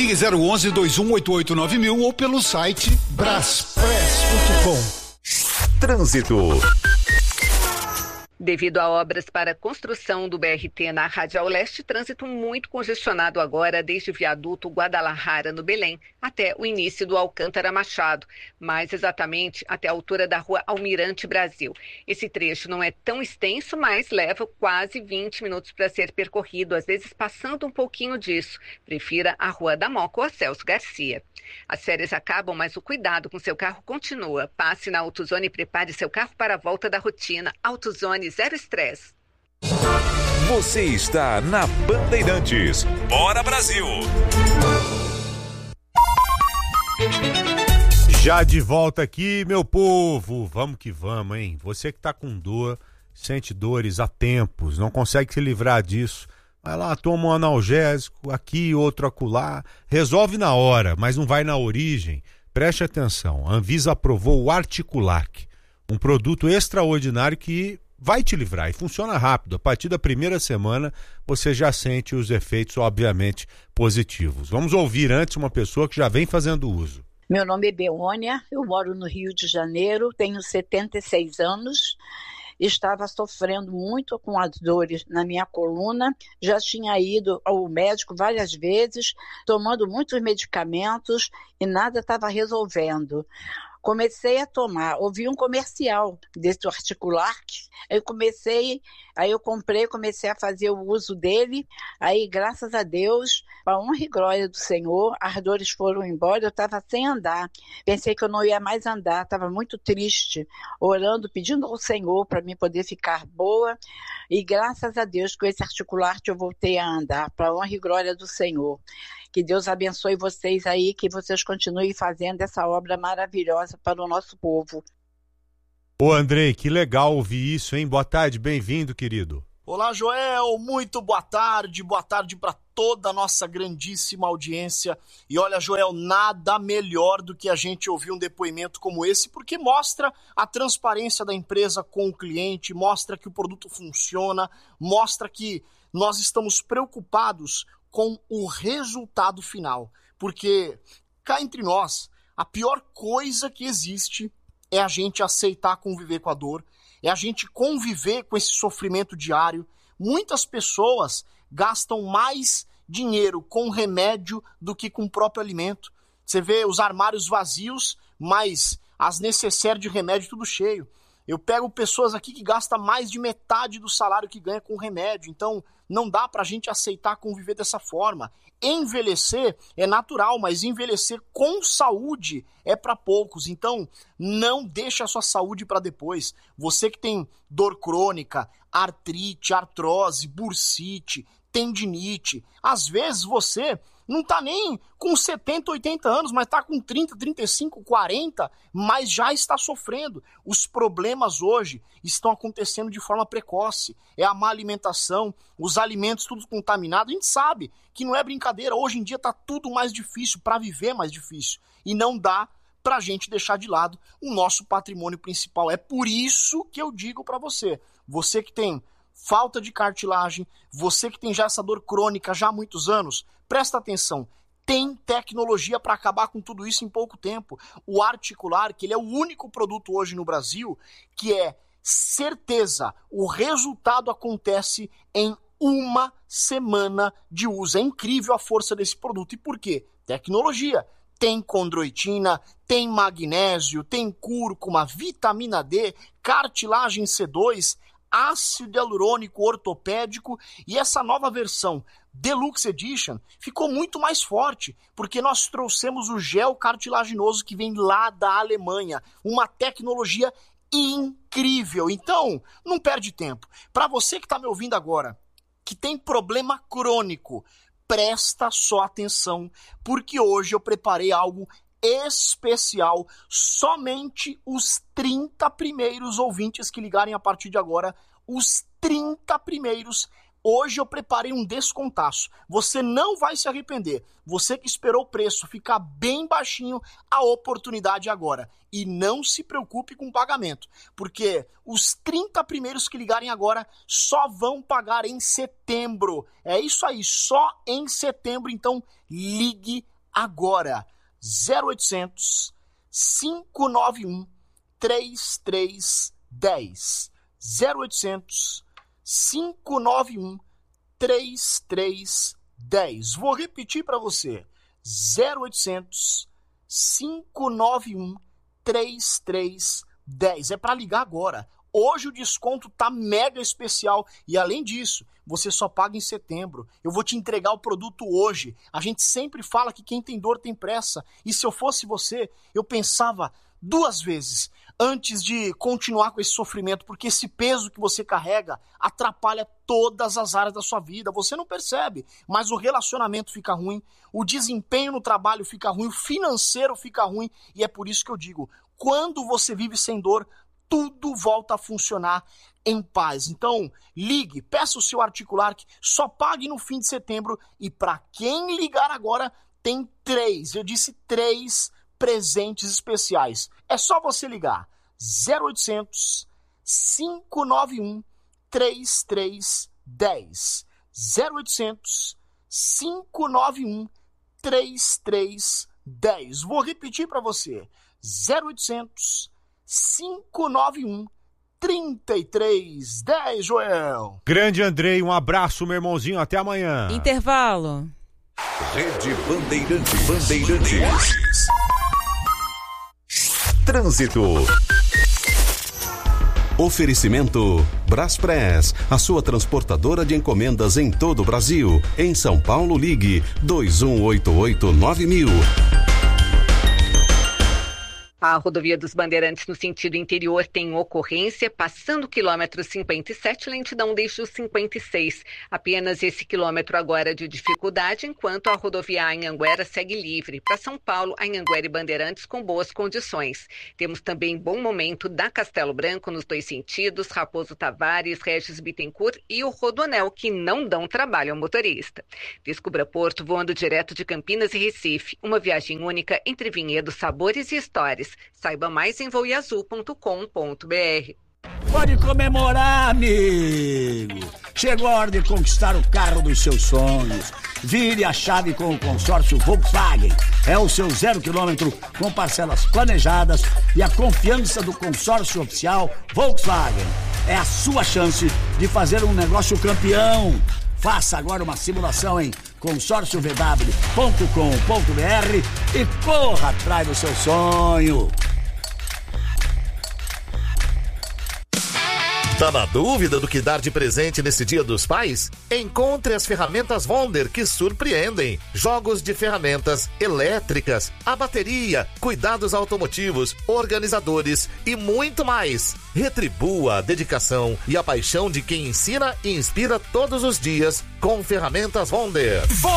Ligue 011-2188-9000 ou pelo site braspress.com. Trânsito. Devido a obras para a construção do BRT na Radial Leste, trânsito muito congestionado agora desde o viaduto Guadalajara, no Belém, até o início do Alcântara Machado, mais exatamente até a altura da rua Almirante Brasil. Esse trecho não é tão extenso, mas leva quase 20 minutos para ser percorrido, às vezes passando um pouquinho disso. Prefira a Rua da Moca ou a Celso Garcia. As férias acabam, mas o cuidado com seu carro continua. Passe na AutoZone e prepare seu carro para a volta da rotina. AutoZone, zero estresse. Você está na Bandeirantes. Bora, Brasil! Já de volta aqui, meu povo. Vamos que vamos, hein? Você que tá com dor, sente dores há tempos, não consegue se livrar disso. Vai lá, toma um analgésico, aqui, outro acolá, resolve na hora, mas não vai na origem. Preste atenção, a Anvisa aprovou o Articulac, um produto extraordinário que vai te livrar e funciona rápido. A partir da primeira semana, você já sente os efeitos, obviamente, positivos. Vamos ouvir antes uma pessoa que já vem fazendo uso. Meu nome é Beônia, eu moro no Rio de Janeiro, tenho 76 anos. Estava sofrendo muito com as dores na minha coluna, já tinha ido ao médico várias vezes, tomando muitos medicamentos e nada estava resolvendo. Comecei a tomar, ouvi um comercial desse Articulac, aí eu comprei, comecei a fazer o uso dele, aí graças a Deus, para honra e glória do Senhor, as dores foram embora, eu estava sem andar, pensei que eu não ia mais andar, estava muito triste, orando, pedindo ao Senhor para mim poder ficar boa, e graças a Deus com esse Articulac eu voltei a andar, para honra e glória do Senhor. Que Deus abençoe vocês aí, que vocês continuem fazendo essa obra maravilhosa para o nosso povo. Ô Andrei, que legal ouvir isso, hein? Boa tarde, bem-vindo, querido. Olá, Joel, muito boa tarde para toda a nossa grandíssima audiência. E olha, Joel, nada melhor do que a gente ouvir um depoimento como esse, porque mostra a transparência da empresa com o cliente, mostra que o produto funciona, mostra que nós estamos preocupados com o resultado final, porque cá entre nós, a pior coisa que existe é a gente aceitar conviver com a dor, é a gente conviver com esse sofrimento diário. Muitas pessoas gastam mais dinheiro com remédio do que com o próprio alimento. Você vê os armários vazios, mas as necessárias de remédio tudo cheio. Eu pego pessoas aqui que gastam mais de metade do salário que ganha com remédio, então não dá pra gente aceitar conviver dessa forma. Envelhecer é natural, mas envelhecer com saúde é para poucos. Então, não deixe a sua saúde para depois. Você que tem dor crônica, artrite, artrose, bursite, tendinite, às vezes você não tá nem com 70, 80 anos, mas tá com 30, 35, 40, mas já está sofrendo. Os problemas hoje estão acontecendo de forma precoce. É a má alimentação, os alimentos tudo contaminados. A gente sabe que não é brincadeira. Hoje em dia tá tudo mais difícil, para viver mais difícil. E não dá pra gente deixar de lado o nosso patrimônio principal. É por isso que eu digo para você, você que tem falta de cartilagem, você que tem já essa dor crônica já há muitos anos, presta atenção, tem tecnologia para acabar com tudo isso em pouco tempo. O Articular, que ele é o único produto hoje no Brasil que é certeza, o resultado acontece em uma semana de uso. É incrível a força desse produto. E por quê? Tecnologia. Tem condroitina, tem magnésio, tem cúrcuma, vitamina D, cartilagem C2, ácido hialurônico ortopédico, e essa nova versão Deluxe Edition ficou muito mais forte, porque nós trouxemos o gel cartilaginoso que vem lá da Alemanha, uma tecnologia incrível. Então, não perde tempo. Para você que está me ouvindo agora, que tem problema crônico, presta só atenção, porque hoje eu preparei algo especial. Somente os 30 primeiros ouvintes que ligarem a partir de agora, os 30 primeiros, hoje eu preparei um descontaço. Você não vai se arrepender. Você que esperou o preço ficar bem baixinho, a oportunidade agora. E não se preocupe com o pagamento, porque os 30 primeiros que ligarem agora só vão pagar em setembro. É isso aí, só em setembro. Então ligue agora. 0800 591 3310. 0800 591 3310. Vou repetir para você. 0800 591 3310. É para ligar agora. Hoje o desconto tá mega especial e além disso, você só paga em setembro. Eu vou te entregar o produto hoje. A gente sempre fala que quem tem dor tem pressa. E se eu fosse você, eu pensava 2 vezes antes de continuar com esse sofrimento, porque esse peso que você carrega atrapalha todas as áreas da sua vida. Você não percebe, mas o relacionamento fica ruim, o desempenho no trabalho fica ruim, o financeiro fica ruim. E é por isso que eu digo, quando você vive sem dor, tudo volta a funcionar em paz. Então, ligue, peça o seu Articular, que só pague no fim de setembro. E para quem ligar agora, tem 3 presentes especiais. É só você ligar. 0800 591 3310. 0800 591 3310. Vou repetir para você. 0800 591 3310, Joel. Grande Andrei, um abraço, meu irmãozinho, até amanhã. Intervalo. Rede Bandeirantes. Trânsito. Oferecimento Braspress, a sua transportadora de encomendas em todo o Brasil. Em São Paulo, ligue 2188-9000. A rodovia dos Bandeirantes no sentido interior tem ocorrência, passando o quilômetro 57, lentidão desde o 56. Apenas esse quilômetro agora de dificuldade, enquanto a rodovia Anhanguera segue livre. Para São Paulo, Anhanguera e Bandeirantes com boas condições. Temos também bom momento da Castelo Branco nos 2 sentidos, Raposo Tavares, Regis Bittencourt e o Rodoanel, que não dão trabalho ao motorista. Descubra Porto voando direto de Campinas e Recife. Uma viagem única entre vinhedos, sabores e histórias. Saiba mais em voiazul.com.br. Pode comemorar, amigo! Chegou a hora de conquistar o carro dos seus sonhos. Vire a chave com o consórcio Volkswagen. É o seu 0 km com parcelas planejadas e a confiança do consórcio oficial Volkswagen. É a sua chance de fazer um negócio campeão. Faça agora uma simulação em consórciovw.com.br e corra atrás do seu sonho. Tá na dúvida do que dar de presente nesse Dia dos Pais? Encontre as ferramentas Wonder que surpreendem. Jogos de ferramentas elétricas, a bateria, cuidados automotivos, organizadores e muito mais. Retribua a dedicação e a paixão de quem ensina e inspira todos os dias com ferramentas Wonder.